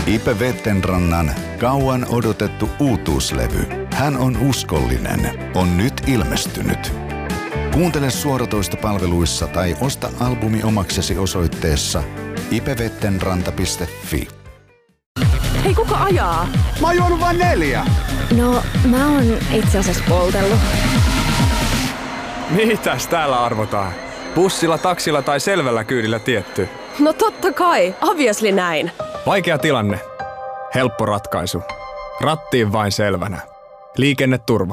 Ipe Vettenrannan kauan odotettu uutuuslevy Hän on uskollinen on nyt ilmestynyt. Kuuntele suoratoistopalveluissa tai osta albumi omaksesi osoitteessa ipevettenranta.fi. Hei, kuka ajaa? Mä oon juonut vain 4. No, mä oon itse asiassa poltellut. Mitäs täällä arvotaan? Bussilla, taksilla tai selvällä kyydillä tietty? No totta kai, obviously näin. Vaikea tilanne. Helppo ratkaisu. Rattiin vain selvänä. Liikenneturva.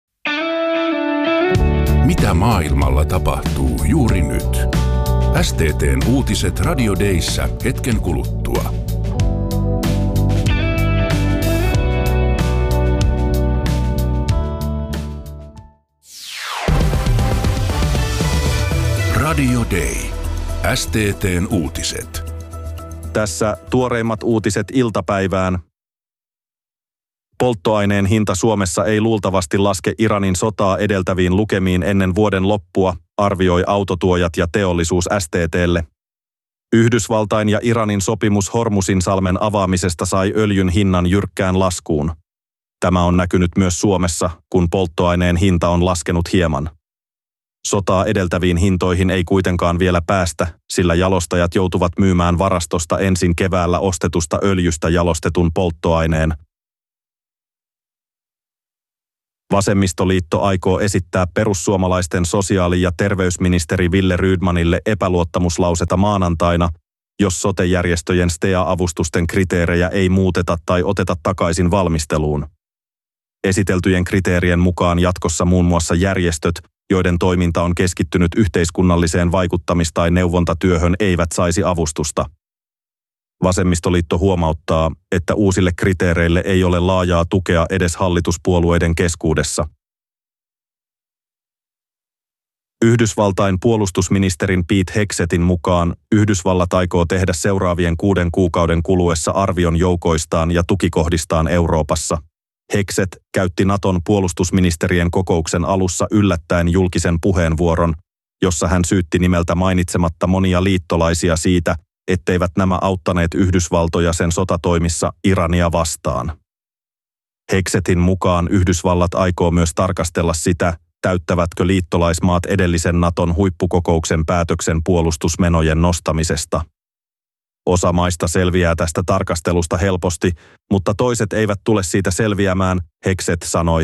Mitä maailmalla tapahtuu juuri nyt? STT:n uutiset Radio Dayssä hetken kuluttua. Radio Day. STT:n uutiset. Tässä tuoreimmat uutiset iltapäivään. Polttoaineen hinta Suomessa ei luultavasti laske Iranin sotaa edeltäviin lukemiin ennen vuoden loppua, arvioi autotuojat ja teollisuus STT:lle. Yhdysvaltain ja Iranin sopimus Hormuzinsalmen avaamisesta sai öljyn hinnan jyrkkään laskuun. Tämä on näkynyt myös Suomessa, kun polttoaineen hinta on laskenut hieman. Sotaa edeltäviin hintoihin ei kuitenkaan vielä päästä, sillä jalostajat joutuvat myymään varastosta ensin keväällä ostetusta öljystä jalostetun polttoaineen. Vasemmistoliitto aikoo esittää perussuomalaisten sosiaali- ja terveysministeri Wille Rydmanille epäluottamuslauseta maanantaina, jos sote-järjestöjen STEA-avustusten kriteerejä ei muuteta tai oteta takaisin valmisteluun. Esiteltyjen kriteerien mukaan jatkossa muun muassa järjestöt, joiden toiminta on keskittynyt yhteiskunnalliseen vaikuttamis- tai neuvontatyöhön, eivät saisi avustusta. Vasemmistoliitto huomauttaa, että uusille kriteereille ei ole laajaa tukea edes hallituspuolueiden keskuudessa. Yhdysvaltain puolustusministerin Pete Hexetin mukaan Yhdysvallat aikoo tehdä seuraavien 6 kuukauden kuluessa arvion joukoistaan ja tukikohdistaan Euroopassa. Hexet käytti Naton puolustusministerien kokouksen alussa yllättäen julkisen puheenvuoron, jossa hän syytti nimeltä mainitsematta monia liittolaisia siitä, etteivät nämä auttaneet Yhdysvaltoja sen sotatoimissa Irania vastaan. Hexetin mukaan Yhdysvallat aikoo myös tarkastella sitä, täyttävätkö liittolaismaat edellisen Naton huippukokouksen päätöksen puolustusmenojen nostamisesta. Osa maista selviää tästä tarkastelusta helposti, mutta toiset eivät tule siitä selviämään, Hexet sanoi.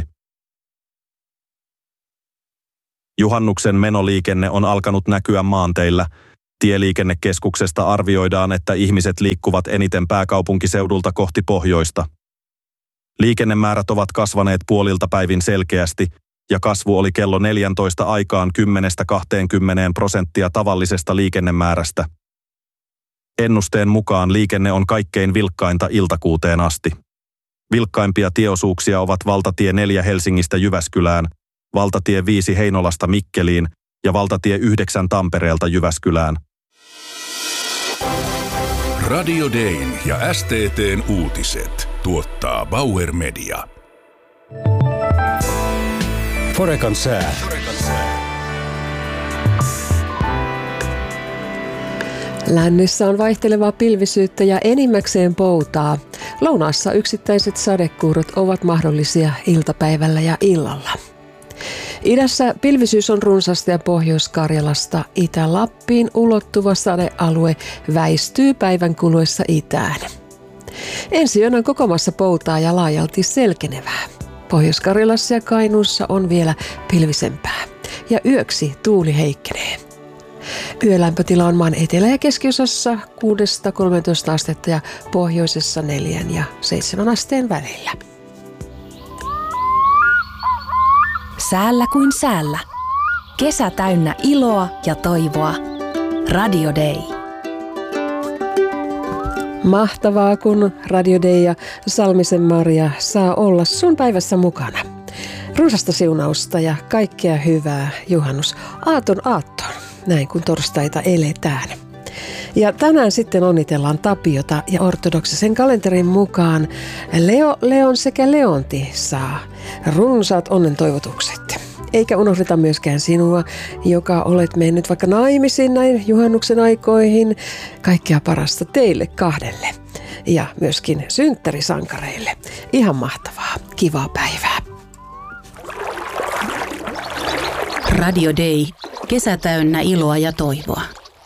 Juhannuksen menoliikenne on alkanut näkyä maanteillä. Tieliikennekeskuksesta arvioidaan, että ihmiset liikkuvat eniten pääkaupunkiseudulta kohti pohjoista. Liikennemäärät ovat kasvaneet puolilta päivin selkeästi, ja kasvu oli kello 14 aikaan 10–20% tavallisesta liikennemäärästä. Ennusteen mukaan liikenne on kaikkein vilkkainta iltakuuteen asti. Vilkkaimpia tieosuuksia ovat valtatie 4 Helsingistä Jyväskylään, valtatie 5 Heinolasta Mikkeliin ja valtatie 9 Tampereelta Jyväskylään. Radio Dayn ja STT:n uutiset tuottaa Bauer Media. Forecan sää. Lännessä on vaihtelevaa pilvisyyttä ja enimmäkseen poutaa. Lounaassa yksittäiset sadekuurot ovat mahdollisia iltapäivällä ja illalla. Idässä pilvisyys on runsasta ja Pohjois-Karjalasta Itä-Lappiin ulottuva sadealue väistyy päivän kuluessa itään. Ensi yönä on koko maassa poutaa ja laajalti selkenevää. Pohjois-Karjalassa ja Kainuussa on vielä pilvisempää ja yöksi tuuli heikkenee. Yölämpötila on maan etelä- ja keskiosassa 6–13 astetta ja pohjoisessa 4 ja 7 asteen välillä. Säällä kuin säällä. Kesä täynnä iloa ja toivoa. Radio Day. Mahtavaa, kun Radio Day ja Salmisen Maria saa olla sun päivässä mukana. Runsasta siunausta ja kaikkea hyvää juhannus aaton aattoon, näin kun torstaita eletään. Ja tänään sitten onnitellaan Tapiota ja ortodoksisen kalenterin mukaan Leo, Leon sekä Leonti saa runsaat onnentoivotukset. Eikä unohdeta myöskään sinua, joka olet mennyt vaikka naimisiin näin juhannuksen aikoihin. Kaikkea parasta teille kahdelle. ja myöskin synttärisankareille. Ihan mahtavaa, kivaa päivää. Radio Day. Kesä täynnä iloa ja toivoa.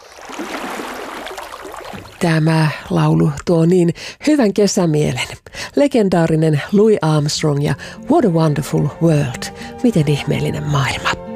Tämä laulu tuo niin hyvän kesämielen. Legendaarinen Louis Armstrong ja What a Wonderful World. Miten ihmeellinen maailma.